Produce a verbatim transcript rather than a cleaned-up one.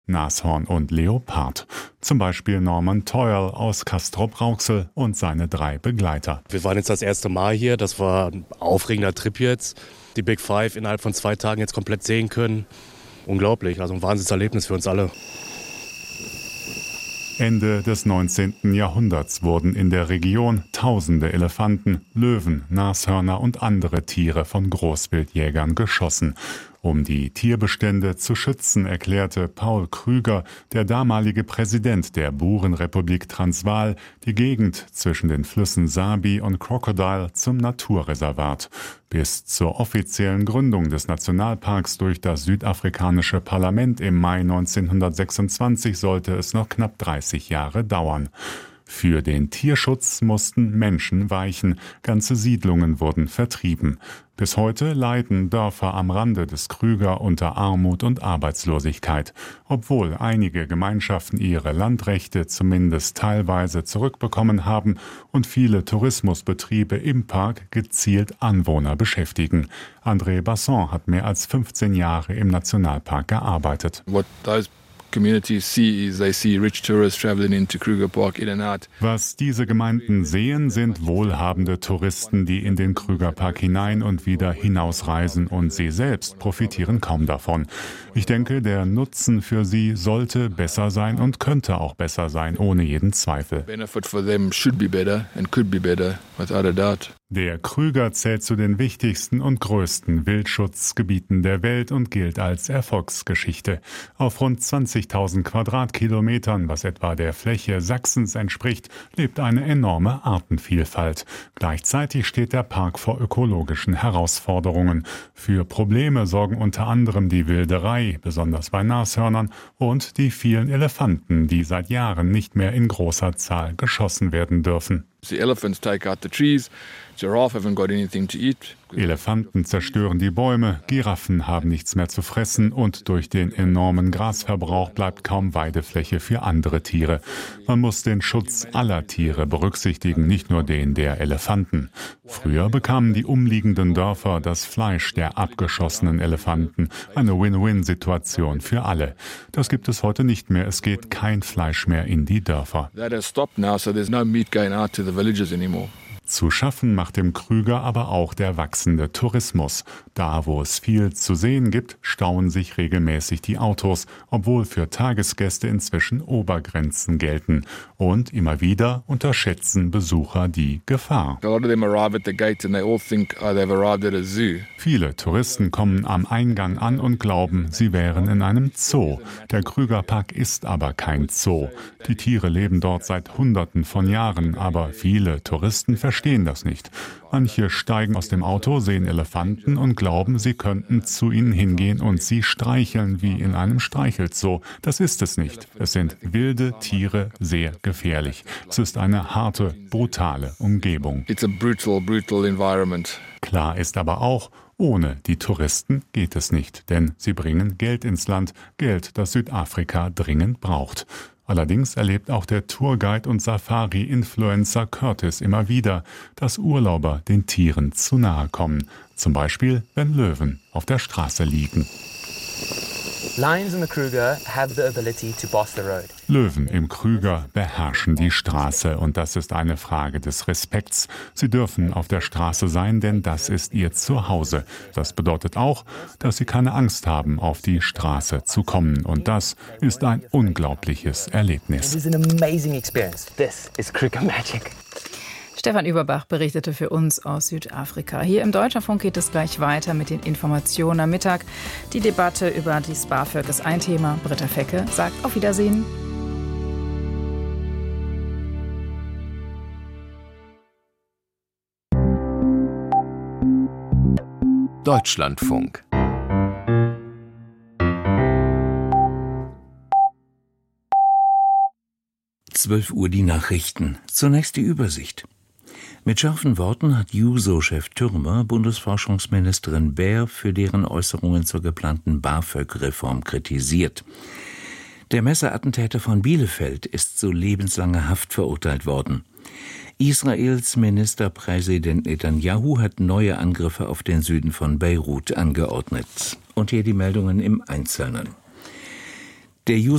Nashorn und Leopard. Zum Beispiel Norman Toyle aus Castrop-Rauxel und seine drei Begleiter. Wir waren jetzt das erste Mal hier, das war ein aufregender Trip jetzt. Die Big Five innerhalb von zwei Tagen jetzt komplett sehen können. Unglaublich, also ein Wahnsinnserlebnis für uns alle. Ende des neunzehnten Jahrhunderts wurden in der Region tausende Elefanten, Löwen, Nashörner und andere Tiere von Großwildjägern geschossen. Um die Tierbestände zu schützen, erklärte Paul Krüger, der damalige Präsident der Burenrepublik Transvaal, die Gegend zwischen den Flüssen Sabi und Crocodile zum Naturreservat. Bis zur offiziellen Gründung des Nationalparks durch das südafrikanische Parlament im Mai neunzehnhundertsechsundzwanzig sollte es noch knapp dreißig Jahre dauern. Für den Tierschutz mussten Menschen weichen, ganze Siedlungen wurden vertrieben. Bis heute leiden Dörfer am Rande des Krüger unter Armut und Arbeitslosigkeit, obwohl einige Gemeinschaften ihre Landrechte zumindest teilweise zurückbekommen haben und viele Tourismusbetriebe im Park gezielt Anwohner beschäftigen. André Basson hat mehr als fünfzehn Jahre im Nationalpark gearbeitet. What those communities see is they see rich tourists traveling into Kruger Park in and out. Was diese Gemeinden sehen, sind wohlhabende Touristen, die in den Krügerpark hinein und wieder hinausreisen, und sie selbst profitieren kaum davon. Ich denke, der Nutzen für sie sollte besser sein und könnte auch besser sein, ohne jeden Zweifel. Benefit for them should be better and could be better, without a doubt. Der Krüger zählt zu den wichtigsten und größten Wildschutzgebieten der Welt und gilt als Erfolgsgeschichte. Auf rund zwanzigtausend Quadratkilometern, was etwa der Fläche Sachsens entspricht, lebt eine enorme Artenvielfalt. Gleichzeitig steht der Park vor ökologischen Herausforderungen. Für Probleme sorgen unter anderem die Wilderei, besonders bei Nashörnern, und die vielen Elefanten, die seit Jahren nicht mehr in großer Zahl geschossen werden dürfen. The elephants take out the trees. Giraffe haven't got anything to eat. Elefanten zerstören die Bäume, Giraffen haben nichts mehr zu fressen und durch den enormen Grasverbrauch bleibt kaum Weidefläche für andere Tiere. Man muss den Schutz aller Tiere berücksichtigen, nicht nur den der Elefanten. Früher bekamen die umliegenden Dörfer das Fleisch der abgeschossenen Elefanten. Eine Win-Win-Situation für alle. Das gibt es heute nicht mehr. Es geht kein Fleisch mehr in die Dörfer. That has stopped now, so there's no meat going out to the villages anymore. Zu schaffen macht dem Krüger aber auch der wachsende Tourismus. Da, wo es viel zu sehen gibt, stauen sich regelmäßig die Autos, obwohl für Tagesgäste inzwischen Obergrenzen gelten. Und immer wieder unterschätzen Besucher die Gefahr. Viele Touristen kommen am Eingang an und glauben, sie wären in einem Zoo. Der Krügerpark ist aber kein Zoo. Die Tiere leben dort seit Hunderten von Jahren, aber viele Touristen verstehen das nicht. Manche steigen aus dem Auto, sehen Elefanten und glauben, sie könnten zu ihnen hingehen und sie streicheln wie in einem Streichelzoo. Das ist es nicht. Es sind wilde Tiere, sehr gefährlich. Es ist eine harte, brutale Umgebung. It's a brutal, brutal environment. Klar ist aber auch, ohne die Touristen geht es nicht, denn sie bringen Geld ins Land, Geld, das Südafrika dringend braucht. Allerdings erlebt auch der Tourguide und Safari-Influencer Curtis immer wieder, dass Urlauber den Tieren zu nahe kommen. Zum Beispiel, wenn Löwen auf der Straße liegen. Lions in the Kruger have the ability to boss the road. Löwen im Krüger beherrschen die Straße und das ist eine Frage des Respekts. Sie dürfen auf der Straße sein, denn das ist ihr Zuhause. Das bedeutet auch, dass sie keine Angst haben, auf die Straße zu kommen und das ist ein unglaubliches Erlebnis. It is an amazing experience. This is Kruger magic. Stefan Überbach berichtete für uns aus Südafrika. Hier im Deutschlandfunk geht es gleich weiter mit den Informationen am Mittag. Die Debatte über die BAföG ist ein Thema. Britta Fecke sagt auf Wiedersehen. Deutschlandfunk. zwölf Uhr die Nachrichten. Zunächst die Übersicht. Mit scharfen Worten hat Juso-Chef Türmer Bundesforschungsministerin Baer für deren Äußerungen zur geplanten BAföG-Reform kritisiert. Der Messerattentäter von Bielefeld ist zu lebenslanger Haft verurteilt worden. Israels Ministerpräsident Netanyahu hat neue Angriffe auf den Süden von Beirut angeordnet. Und hier die Meldungen im Einzelnen. Der